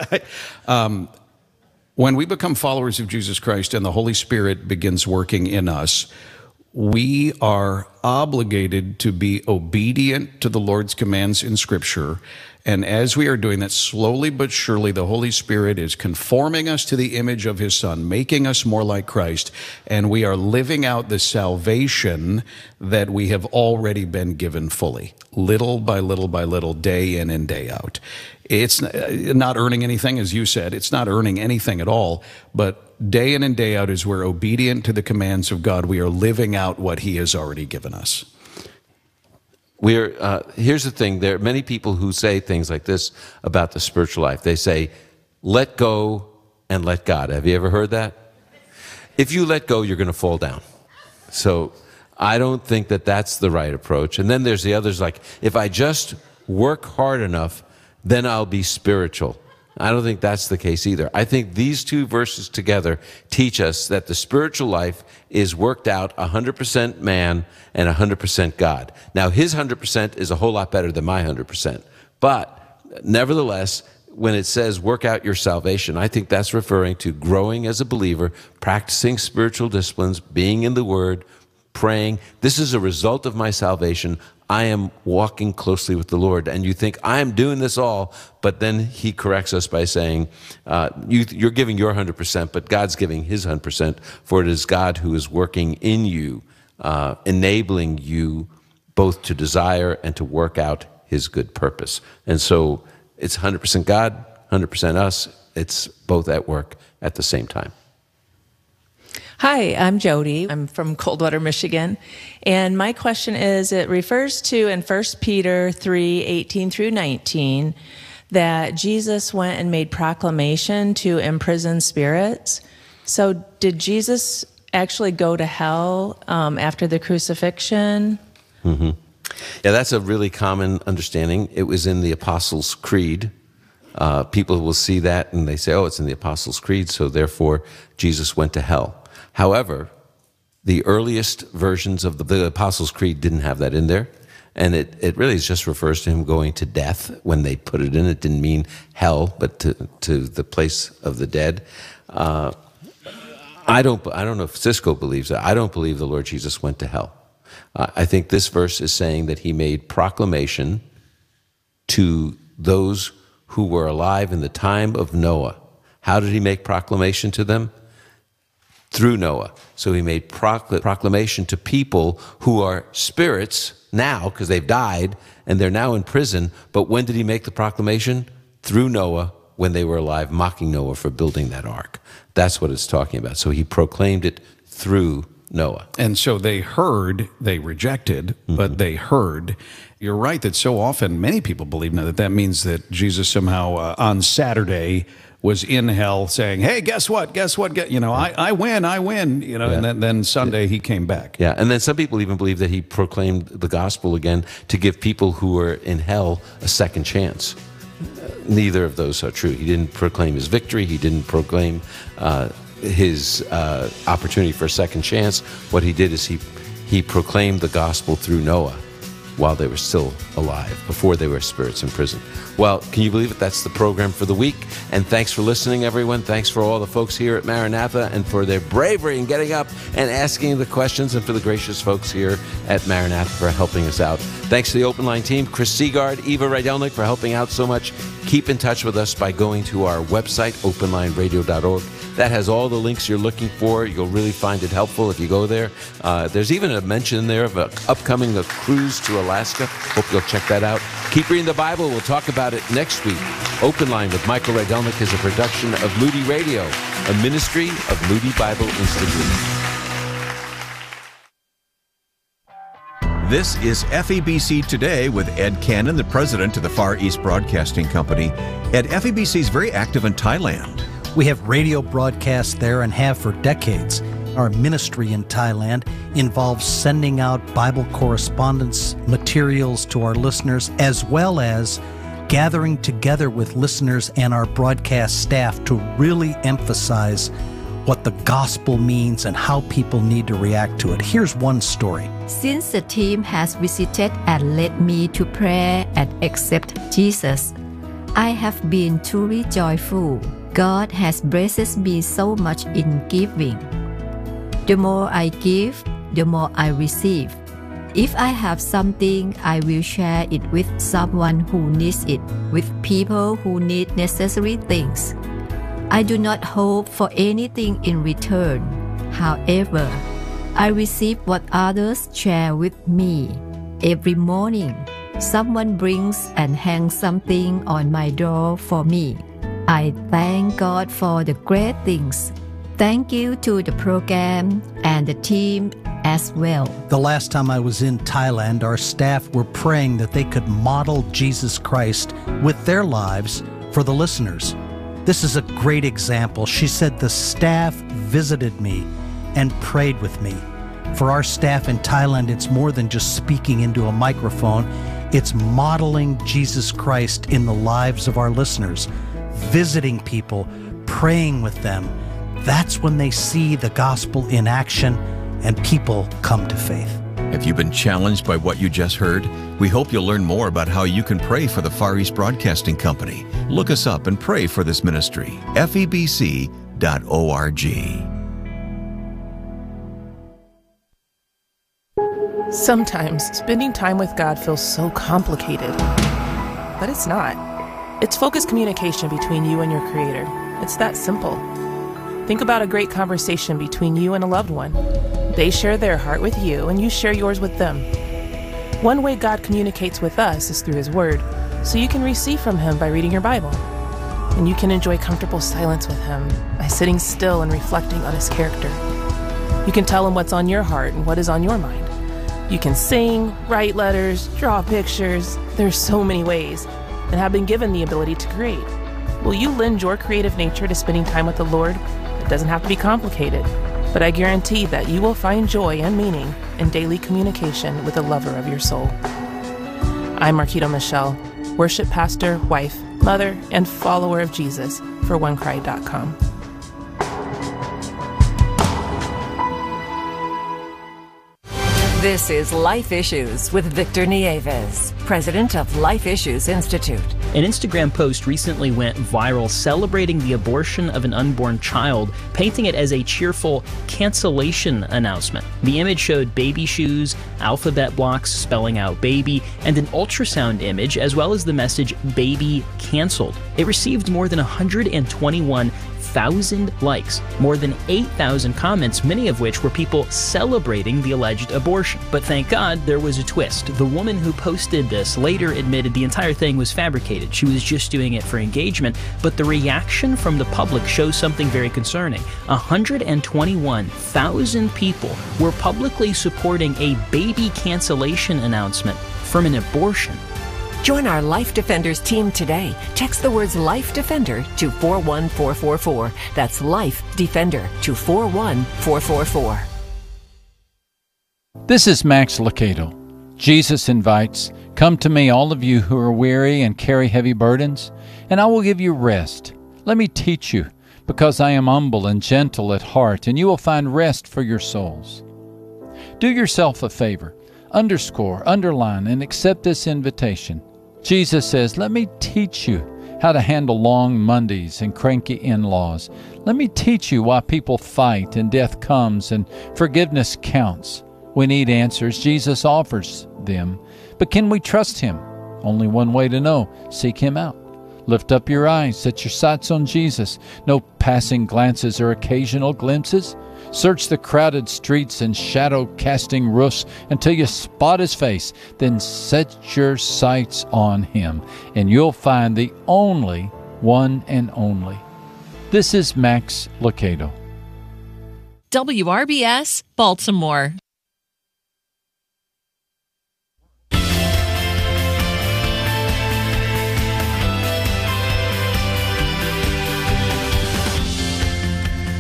when we become followers of Jesus Christ and the Holy Spirit begins working in us, we are obligated to be obedient to the Lord's commands in Scripture. And as we are doing that, slowly but surely, the Holy Spirit is conforming us to the image of His Son, making us more like Christ, and we are living out the salvation that we have already been given fully, little by little by little, day in and day out. It's not earning anything, as you said. It's not earning anything at all, but day in and day out, as we're obedient to the commands of God, we are living out what He has already given us. Here's the thing. There are many people who say things like this about the spiritual life. They say, let go and let God. Have you ever heard that? If you let go, you're going to fall down. So I don't think that that's the right approach. And then there's the others like, if I just work hard enough, then I'll be spiritual. I don't think that's the case either. I think these two verses together teach us that the spiritual life is worked out 100% man and 100% God. Now, His 100% is a whole lot better than my 100%. But nevertheless, when it says work out your salvation, I think that's referring to growing as a believer, practicing spiritual disciplines, being in the Word, praying. This is a result of my salvation. I am walking closely with the Lord. And you think, I am doing this all, but then He corrects us by saying, you're giving your 100%, but God's giving His 100%, for it is God who is working in you, enabling you both to desire and to work out His good purpose. And so it's 100% God, 100% us. It's both at work at the same time. Hi, I'm Jody. I'm from Coldwater, Michigan. And my question is, it refers to in 1 Peter 3:18 through 19, that Jesus went and made proclamation to imprisoned spirits. So did Jesus actually go to hell after the crucifixion? Mm-hmm. Yeah, that's a really common understanding. It was in the Apostles' Creed. People will see that and they say, oh, it's in the Apostles' Creed, so therefore Jesus went to hell. However, the earliest versions of the Apostles' Creed didn't have that in there, and it really just refers to Him going to death when they put it in. It didn't mean hell, but to the place of the dead. I don't know if Cisco believes that. I don't believe the Lord Jesus went to hell. I think this verse is saying that He made proclamation to those who were alive in the time of Noah. How did He make proclamation to them? Through Noah. So He made proclamation to people who are spirits now, because they've died, and they're now in prison. But when did He make the proclamation? Through Noah, when they were alive, mocking Noah for building that ark. That's what it's talking about. So He proclaimed it through Noah. And so they heard, they rejected, but they heard. You're right that so often many people believe now that means that Jesus somehow on Saturday was in hell saying, hey, guess what? I win, Yeah. and then Sunday He came back. Yeah, and then some people even believe that He proclaimed the gospel again to give people who were in hell a second chance. Neither of those are true. He didn't proclaim His victory. He didn't proclaim His opportunity for a second chance. What He did is He proclaimed the gospel through Noah while they were still alive, before they were spirits in prison. Well, can you believe it? That's the program for the week. And thanks for listening, everyone. Thanks for all the folks here at Maranatha and for their bravery in getting up and asking the questions, and for the gracious folks here at Maranatha for helping us out. Thanks to the Open Line team, Chris Seagard, Eva Rydelnik for helping out so much. Keep in touch with us by going to our website, openlineradio.org. That has all the links you're looking for. You'll really find it helpful if you go there. There's even a mention there of an upcoming cruise to Alaska. Hope you'll check that out. Keep reading the Bible. We'll talk about it next week. Open Line with Michael Rydelnik is a production of Moody Radio, a ministry of Moody Bible Institute. This is FEBC Today with Ed Cannon, the president of the Far East Broadcasting Company. Ed, FEBC is very active in Thailand. We have radio broadcasts there and have for decades. Our ministry in Thailand involves sending out Bible correspondence materials to our listeners, as well as gathering together with listeners and our broadcast staff to really emphasize what the gospel means and how people need to react to it. Here's one story. Since the team has visited and led me to pray and accept Jesus, I have been truly joyful. God has blessed me so much in giving. The more I give, the more I receive. If I have something, I will share it with someone who needs it, with people who need necessary things. I do not hope for anything in return. However, I receive what others share with me. Every morning, someone brings and hangs something on my door for me. I thank God for the great things. Thank you to the program and the team as well. The last time I was in Thailand, our staff were praying that they could model Jesus Christ with their lives for the listeners. This is a great example. She said the staff visited me and prayed with me. For our staff in Thailand, it's more than just speaking into a microphone. It's modeling Jesus Christ in the lives of our listeners, visiting people, praying with them. That's when they see the gospel in action and people come to faith. Have you been challenged by what you just heard? We hope you'll learn more about how you can pray for the Far East Broadcasting Company. Look us up and pray for this ministry. FEBC.org. Sometimes spending time with God feels so complicated, but it's not. It's focused communication between you and your Creator. It's that simple. Think about a great conversation between you and a loved one. They share their heart with you, and you share yours with them. One way God communicates with us is through His Word, so you can receive from Him by reading your Bible. And you can enjoy comfortable silence with Him by sitting still and reflecting on His character. You can tell Him what's on your heart and what is on your mind. You can sing, write letters, draw pictures. There's so many ways, and have been given the ability to create. Will you lend your creative nature to spending time with the Lord? It doesn't have to be complicated, but I guarantee that you will find joy and meaning in daily communication with the lover of your soul. I'm Marquita Michelle, worship pastor, wife, mother, and follower of Jesus for OneCry.com. This is Life Issues with Victor Nieves, president of Life Issues Institute. An Instagram post recently went viral celebrating the abortion of an unborn child, painting it as a cheerful cancellation announcement. The image showed baby shoes, alphabet blocks spelling out baby, and an ultrasound image, as well as the message baby canceled. It received more than 121,000 likes, more than 8,000 comments, many of which were people celebrating the alleged abortion. But thank God there was a twist. The woman who posted this later admitted the entire thing was fabricated. She was just doing it for engagement, but the reaction from the public shows something very concerning. 121,000 people were publicly supporting a baby cancellation announcement from an abortion. Join our Life Defenders team today. Text the words Life Defender to 41444. That's Life Defender to 41444. This is Max Lucado. Jesus invites, "Come to me, all of you who are weary and carry heavy burdens, and I will give you rest. Let me teach you, because I am humble and gentle at heart, and you will find rest for your souls." Do yourself a favor. Underscore, underline, and accept this invitation. Jesus says, "Let me teach you how to handle long Mondays and cranky in-laws. Let me teach you why people fight and death comes and forgiveness counts. We need answers. Jesus offers them. But can we trust Him? Only one way to know. Seek Him out. Lift up your eyes. Set your sights on Jesus. No passing glances or occasional glimpses. Search the crowded streets and shadow-casting roofs until you spot His face. Then set your sights on Him, and you'll find the only one and only. This is Max Lucado. WRBS, Baltimore.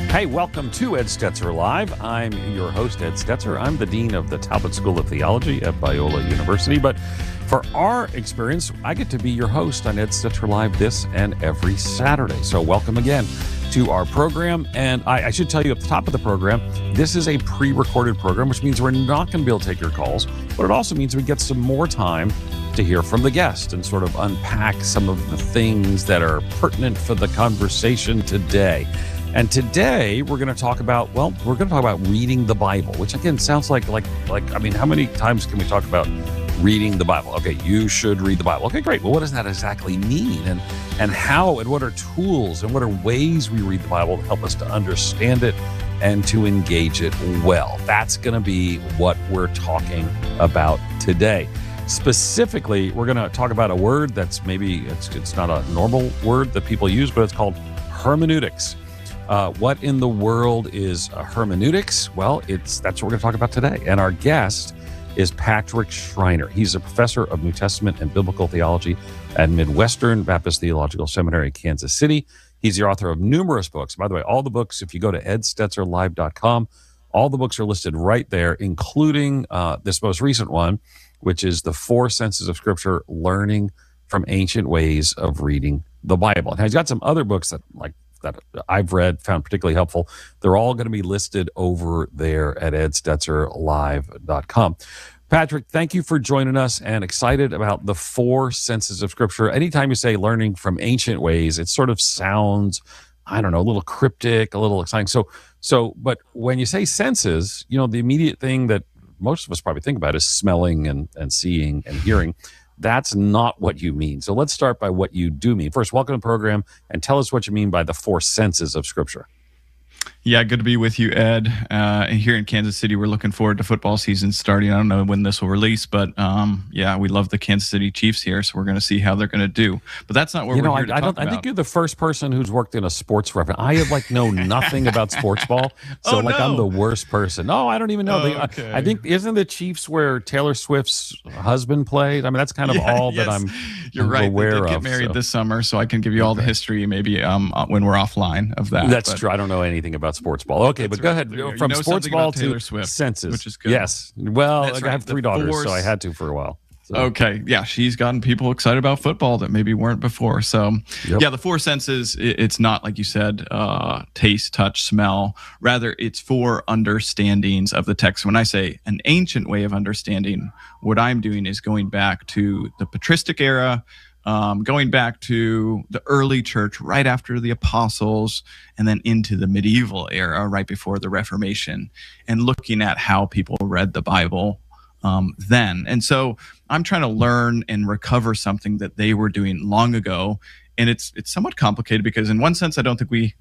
Hey, welcome to Ed Stetzer Live. I'm your host, Ed Stetzer. I'm the Dean of the Talbot School of Theology at Biola University. But for our experience, I get to be your host on Ed Stetzer Live this and every Saturday. So welcome again to our program. And I should tell you at the top of the program, this is a pre-recorded program, which means we're not going to be able to take your calls, but it also means we get some more time to hear from the guest and sort of unpack some of the things that are pertinent for the conversation today. And today we're going to talk about, reading the Bible, which again sounds like, I mean, how many times can we talk about reading the Bible? Okay, you should read the Bible. Okay, great. Well, what does that exactly mean? And how, and what are tools and what are ways we read the Bible to help us to understand it and to engage it well? That's going to be what we're talking about today. Specifically, we're going to talk about a word that's maybe, it's not a normal word that people use, but it's called hermeneutics. What in the world is hermeneutics? Well, that's what we're going to talk about today. And our guest is Patrick Schreiner. He's a professor of New Testament and Biblical Theology at Midwestern Baptist Theological Seminary in Kansas City. He's the author of numerous books. By the way, all the books, if you go to edstetzerlive.com, all the books are listed right there, including this most recent one, which is The Four Senses of Scripture, Learning from Ancient Ways of Reading the Bible. And he's got some other books that I've read, found particularly helpful. They're all going to be listed over there at edstetzerlive.com. Patrick, thank you for joining us, and excited about the four senses of Scripture. Anytime you say learning from ancient ways, it sort of sounds, I don't know, a little cryptic, a little exciting. But when you say senses, the immediate thing that most of us probably think about is smelling and seeing and hearing. That's not what you mean. So let's start by what you do mean. First, welcome to the program, and tell us what you mean by the four senses of Scripture. Yeah, good to be with you, Ed. Here in Kansas City, we're looking forward to football season starting. I don't know when this will release, but we love the Kansas City Chiefs here, so we're going to see how they're going to do. But that's not what we're here to talk about. I think you're the first person who's worked in a sports reference. I know nothing about sports ball, so I'm the worst person. No, I don't even know. Okay. I think, isn't the Chiefs where Taylor Swift's husband played? I mean, that's kind of all that I'm right. aware they did of. Get married this summer, so I can give you all the history maybe when we're offline of that. That's true. I don't know anything about sports ball. Okay, but go ahead. From sports ball to Taylor Swift, senses, which is good. Yes. Well, That's I have three daughters, so I had to for a while. So. Okay, yeah, she's gotten people excited about football that maybe weren't before. So, the four senses, it's not like you said, taste, touch, smell. Rather, it's four understandings of the text. When I say an ancient way of understanding, what I'm doing is going back to the patristic era, going back to the early church right after the apostles, and then into the medieval era right before the Reformation, and looking at how people read the Bible then. And so I'm trying to learn and recover something that they were doing long ago. And it's somewhat complicated because in one sense, we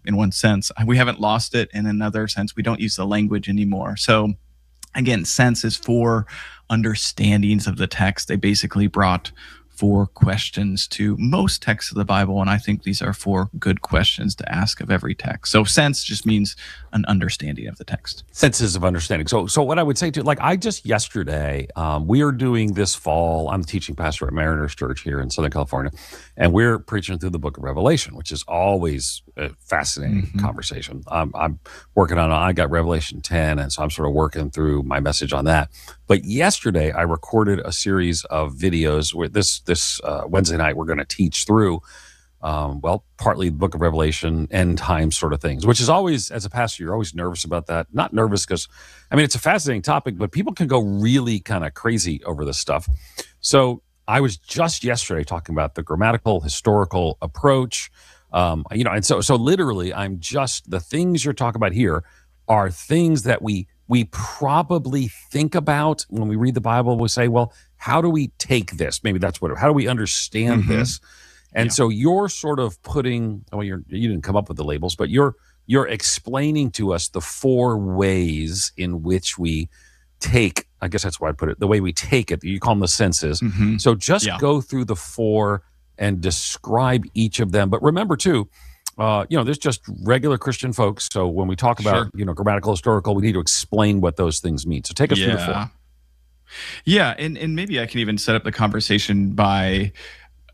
haven't lost it. In another sense, we don't use the language anymore. So again, sense is four understandings of the text. They basically brought four questions to most texts of the Bible, and I think these are four good questions to ask of every text. So sense just means an understanding of the text. Senses of understanding. So what I would say I just yesterday, we are doing this fall, I'm the teaching pastor at Mariners Church here in Southern California, and we're preaching through the book of Revelation, which is always a fascinating conversation. I'm working on, I got Revelation 10, and so I'm sort of working through my message on that. But yesterday, I recorded a series of videos where this Wednesday night, we're going to teach through, partly the book of Revelation, end time sort of things, which is always, as a pastor, you're always nervous about that. Not nervous because, it's a fascinating topic, but people can go really kind of crazy over this stuff. So I was just yesterday talking about the grammatical, historical approach, and so literally, the things you're talking about here are things that we probably think about when we read the Bible. We say, well, how do we take this? Maybe that's how do we understand this? And so you're sort of putting, you didn't come up with the labels, but you're explaining to us the four ways in which we take, I guess that's why I put it, the way we take it. You call them the senses. So just go through the four and describe each of them. But remember too, there's just regular Christian folks. So when we talk about, grammatical, historical, we need to explain what those things mean. So take us through the four. Yeah, and maybe I can even set up the conversation by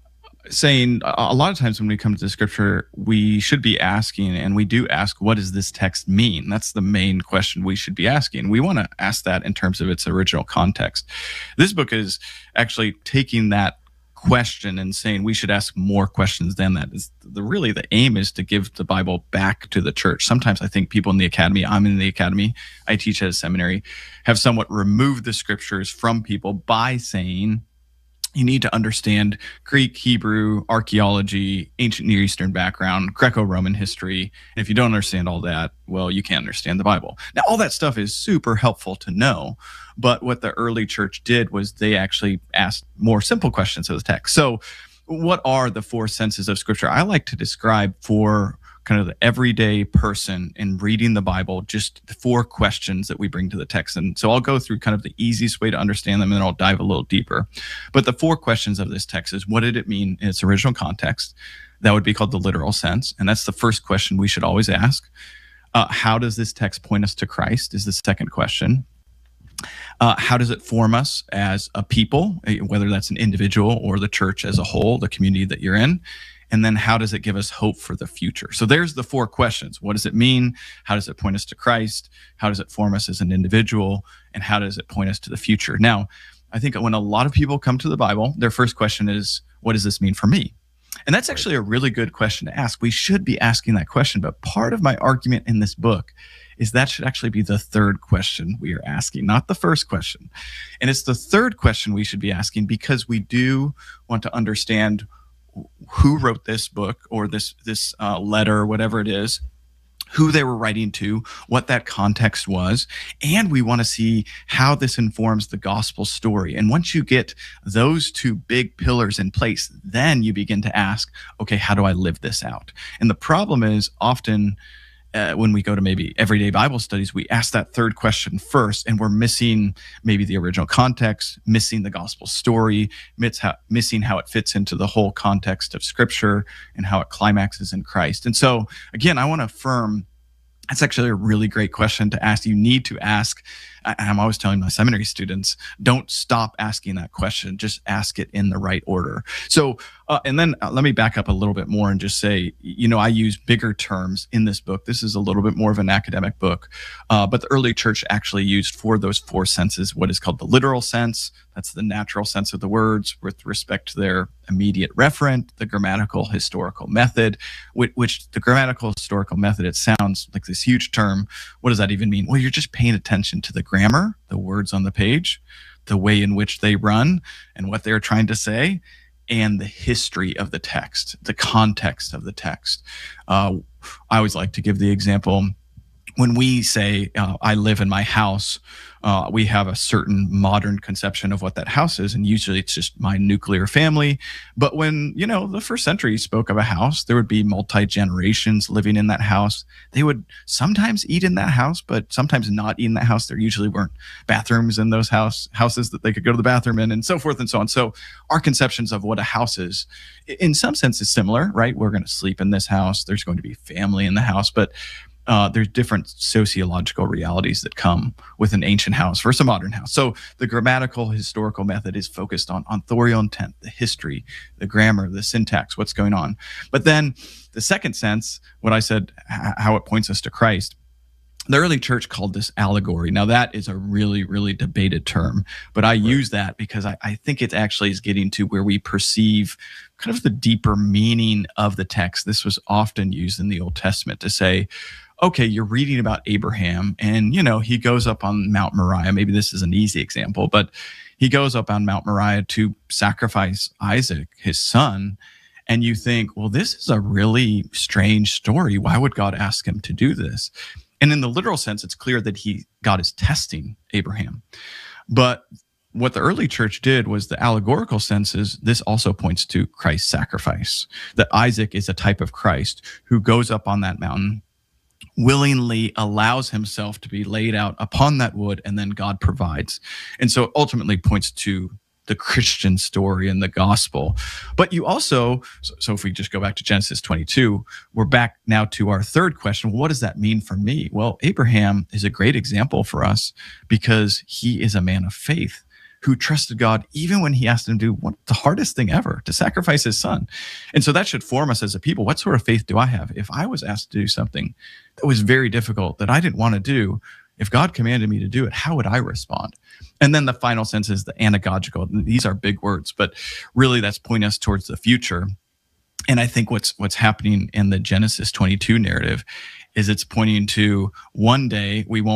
saying a lot of times when we come to the scripture, we should be asking, and we do ask, what does this text mean? That's the main question we should be asking. We want to ask that in terms of its original context. This book is actually taking that question and saying we should ask more questions than that. Really the aim is to give the Bible back to the church. Sometimes I think people in the academy, I'm in the academy, I teach at a seminary, have somewhat removed the scriptures from people by saying, you need to understand Greek, Hebrew, archaeology, ancient Near Eastern background, Greco-Roman history. And if you don't understand all that, well, you can't understand the Bible. Now, all that stuff is super helpful to know. But what the early church did was they actually asked more simple questions of the text. So what are the four senses of Scripture? I like to describe for kind of the everyday person in reading the Bible, just the four questions that we bring to the text. And so I'll go through kind of the easiest way to understand them, and then I'll dive a little deeper. But the four questions of this text is, what did it mean in its original context? That would be called the literal sense. And that's the first question we should always ask. How does this text point us to Christ is the second question. How does it form us as a people, whether that's an individual or the church as a whole, the community that you're in? And then how does it give us hope for the future? So there's the four questions. What does it mean? How does it point us to Christ? How does it form us as an individual? And how does it point us to the future? Now, I think when a lot of people come to the Bible, their first question is, what does this mean for me? And that's actually a really good question to ask. We should be asking that question. But part of my argument in this book is that should actually be the third question we are asking, not the first question. And it's the third question we should be asking because we do want to understand who wrote this book or this letter, whatever it is, who they were writing to, what that context was, and we want to see how this informs the gospel story. And once you get those two big pillars in place, then you begin to ask, okay, how do I live this out? And the problem is often when we go to maybe everyday Bible studies, we ask that third question first, and we're missing maybe the original context, missing the gospel story, missing how it fits into the whole context of Scripture and how it climaxes in Christ. And so, again, I want to affirm that's actually a really great question to ask. You need to ask. I'm always telling my seminary students, don't stop asking that question. Just ask it in the right order. So, and then let me back up a little bit more and just say, I use bigger terms in this book. This is a little bit more of an academic book, but the early church actually used for those four senses what is called the literal sense. That's the natural sense of the words with respect to their immediate referent, the grammatical historical method, which the grammatical historical method, it sounds like this huge term. What does that even mean? Well, you're just paying attention to the grammar, the words on the page, the way in which they run and what they're trying to say, and the history of the text, the context of the text. I always like to give the example. When we say, I live in my house, we have a certain modern conception of what that house is, and usually it's just my nuclear family. But when, the first century spoke of a house, there would be multi-generations living in that house. They would sometimes eat in that house, but sometimes not eat in that house. There usually weren't bathrooms in those houses that they could go to the bathroom in, and so forth and so on. So our conceptions of what a house is, in some sense, is similar, right? We're going to sleep in this house. There's going to be family in the house, but there's different sociological realities that come with an ancient house versus a modern house. So the grammatical historical method is focused on authorial intent, the history, the grammar, the syntax, what's going on. But then the second sense, what I said, how it points us to Christ, the early church called this allegory. Now that is a really, really debated term, but I use that because I think it actually is getting to where we perceive kind of the deeper meaning of the text. This was often used in the Old Testament to say, okay, you're reading about Abraham and, he goes up on Mount Moriah. Maybe this is an easy example, but he goes up on Mount Moriah to sacrifice Isaac, his son. And you think, well, this is a really strange story. Why would God ask him to do this? And in the literal sense, it's clear that God is testing Abraham. But what the early church did was the allegorical sense is this also points to Christ's sacrifice, that Isaac is a type of Christ who goes up on that mountain, willingly allows himself to be laid out upon that wood, and then God provides. And so it ultimately points to the Christian story and the gospel. But you also, so if we just go back to Genesis 22, we're back now to our third question. What does that mean for me? Well, Abraham is a great example for us because he is a man of faith who trusted God even when he asked him to do the hardest thing ever, to sacrifice his son. And so that should form us as a people. What sort of faith do I have? If I was asked to do something that was very difficult, that I didn't want to do, if God commanded me to do it, how would I respond? And then the final sense is the anagogical. These are big words, but really that's pointing us towards the future. And I think what's happening in the Genesis 22 narrative is it's pointing to one day we won't